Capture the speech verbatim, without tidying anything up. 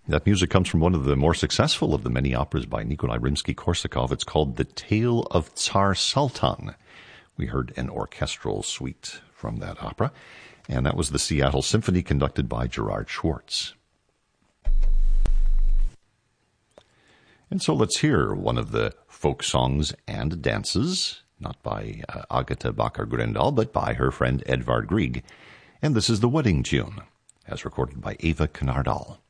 That music comes from one of the more successful of the many operas by Nikolai Rimsky-Korsakov. It's called The Tale of Tsar Sultan. We heard an orchestral suite from that opera, and that was the Seattle Symphony conducted by Gerard Schwartz. And so let's hear one of the folk songs and dances, not by uh, Agatha Bakker-Grøndahl, but by her friend Edvard Grieg. And this is the wedding tune, as recorded by Eva Knardal.